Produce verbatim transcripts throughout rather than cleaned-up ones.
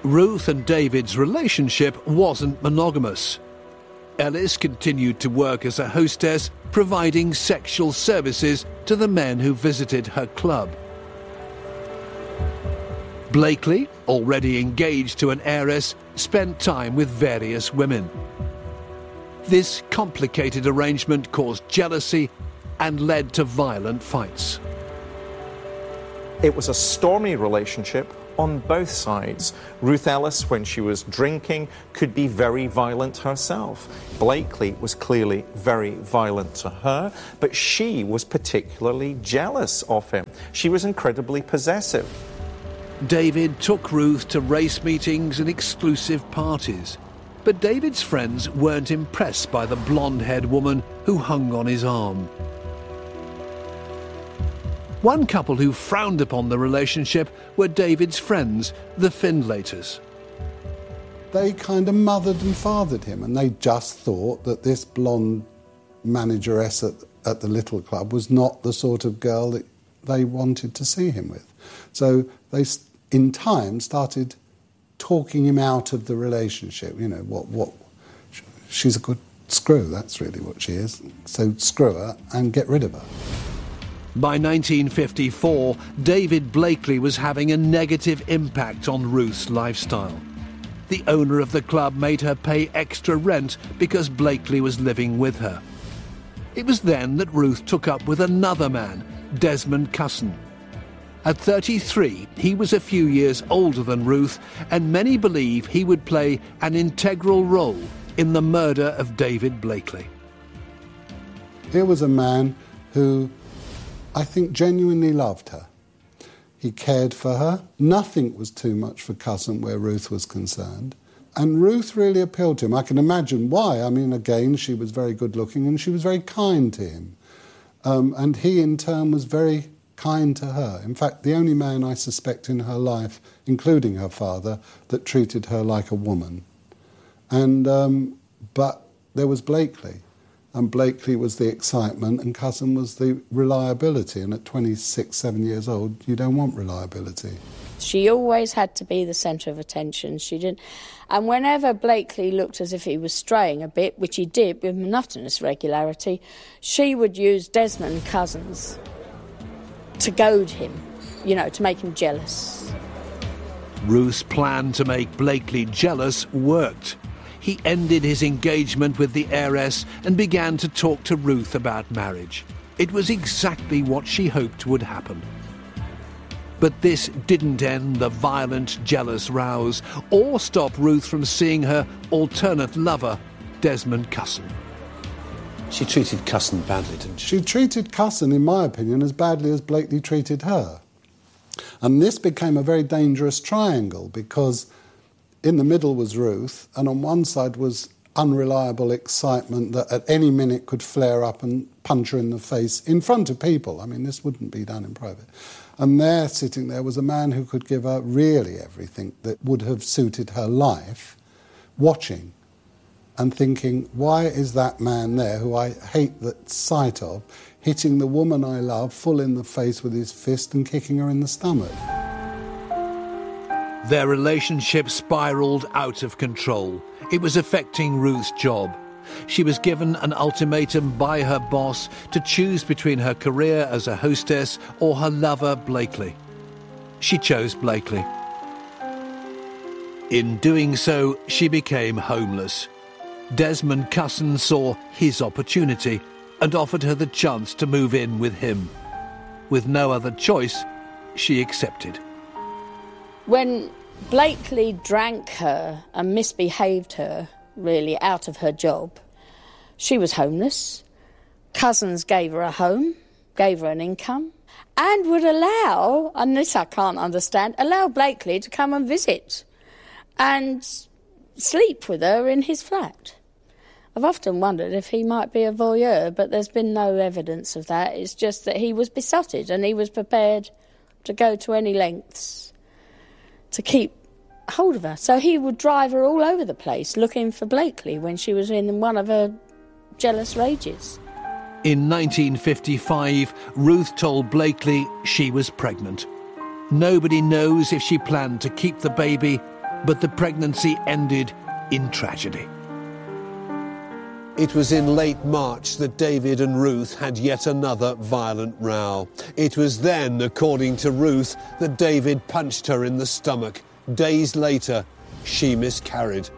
Ruth and David's relationship wasn't monogamous. Ellis continued to work as a hostess, providing sexual services to the men who visited her club. Blakely, already engaged to an heiress, spent time with various women. This complicated arrangement caused jealousy and led to violent fights. It was a stormy relationship on both sides. Ruth Ellis, when she was drinking, could be very violent herself. Blakely was clearly very violent to her, but she was particularly jealous of him. She was incredibly possessive. David took Ruth to race meetings and exclusive parties, but David's friends weren't impressed by the blonde-haired woman who hung on his arm. One couple who frowned upon the relationship were David's friends, the Findlaters. They kind of mothered and fathered him, and they just thought that this blonde manageress at, at the little club was not the sort of girl that they wanted to see him with. So they, in time, started talking him out of the relationship. You know, what, what, she's a good screw, that's really what she is. So screw her and get rid of her. By nineteen fifty-four, David Blakely was having a negative impact on Ruth's lifestyle. The owner of the club made her pay extra rent because Blakely was living with her. It was then that Ruth took up with another man, Desmond Cusson. At thirty-three, he was a few years older than Ruth, and many believe he would play an integral role in the murder of David Blakely. Here was a man who, I think, genuinely loved her. He cared for her. Nothing was too much for Cusson where Ruth was concerned. And Ruth really appealed to him. I can imagine why. I mean, again, she was very good looking and she was very kind to him. Um, and he, in turn, was very kind to her. In fact, the only man I suspect in her life, including her father, that treated her like a woman. And um, but there was Blakely. And Blakely was the excitement and Cusson was the reliability. And at twenty-six, seven years old, you don't want reliability. She always had to be the centre of attention. She didn't, and whenever Blakely looked as if he was straying a bit, which he did with monotonous regularity, she would use Desmond Cousins to goad him, you know, to make him jealous. Ruth's plan to make Blakely jealous worked. He ended his engagement with the heiress and began to talk to Ruth about marriage. It was exactly what she hoped would happen. But this didn't end the violent, jealous rows or stop Ruth from seeing her alternate lover, Desmond Cusson. She treated Cusson badly, didn't she? She treated Cusson, in my opinion, as badly as Blakely treated her. And this became a very dangerous triangle because in the middle was Ruth, and on one side was unreliable excitement that at any minute could flare up and punch her in the face in front of people. I mean, this wouldn't be done in private. And there, sitting there, was a man who could give her really everything that would have suited her life, watching and thinking, why is that man there, who I hate the sight of, hitting the woman I love full in the face with his fist and kicking her in the stomach? Their relationship spiralled out of control. It was affecting Ruth's job. She was given an ultimatum by her boss to choose between her career as a hostess or her lover, Blakely. She chose Blakely. In doing so, she became homeless. Desmond Cusson saw his opportunity and offered her the chance to move in with him. With no other choice, she accepted. When Blakely drank her and misbehaved her, really, out of her job, she was homeless. Cousins gave her a home, gave her an income, and would allow, and this I can't understand, allow Blakely to come and visit and sleep with her in his flat. I've often wondered if he might be a voyeur, but there's been no evidence of that. It's just that he was besotted and he was prepared to go to any lengths to keep hold of her. So he would drive her all over the place looking for Blakely when she was in one of her jealous rages. In nineteen fifty-five, Ruth told Blakely she was pregnant. Nobody knows if she planned to keep the baby But the pregnancy ended in tragedy. It was in late March that David and Ruth had yet another violent row. It was then, according to Ruth, that David punched her in the stomach. Days later, she miscarried.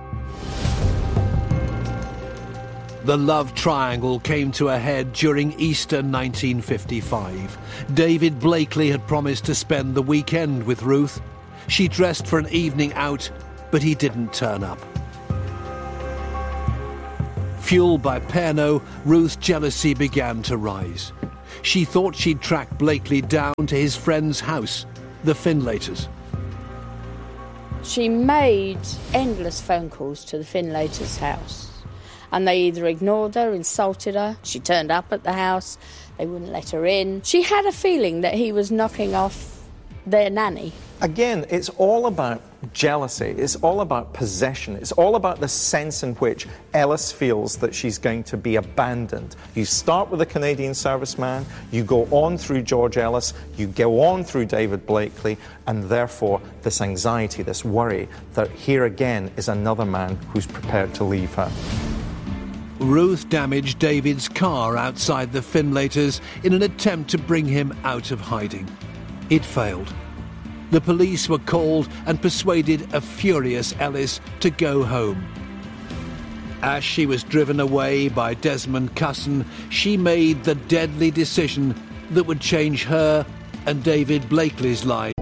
The love triangle came to a head during Easter nineteen fifty-five. David Blakely had promised to spend the weekend with Ruth. She dressed for an evening out, but he didn't turn up. Fueled by Pernod, Ruth's jealousy began to rise. She thought she'd tracked Blakely down to his friend's house, the Finlaters. She made endless phone calls to the Finlaters' house, and they either ignored her, insulted her. She turned up at the house, they wouldn't let her in. She had a feeling that he was knocking off their nanny. Again, it's all about jealousy. It's all about possession. It's all about the sense in which Ellis feels that she's going to be abandoned. You start with a Canadian serviceman, you go on through George Ellis, you go on through David Blakely, and therefore this anxiety, this worry that here again is another man who's prepared to leave her. Ruth damaged David's car outside the Finlaters in an attempt to bring him out of hiding. It failed. The police were called and persuaded a furious Ellis to go home. As she was driven away by Desmond Cusson, she made the deadly decision that would change her and David Blakely's lives.